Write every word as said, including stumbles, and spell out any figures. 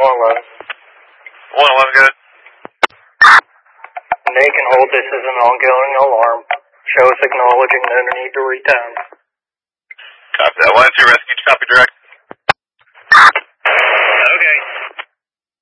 one eleven. one eleven, good. They can hold this as an ongoing alarm. Show us acknowledging no need to retown. Copy that. one two rescue, copy direct.